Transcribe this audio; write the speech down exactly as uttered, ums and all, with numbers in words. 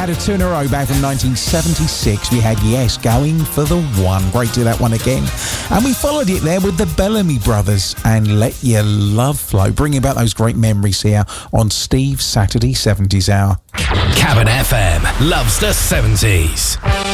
had a two in a row back from nineteen seventy-six. We had Yes, Going for the One. Great to do that one again. And we followed it there with the Bellamy Brothers and Let Your Love Flow, bringing back those great memories here on Steve's Saturday seventies Hour. Cabin F M loves the seventies.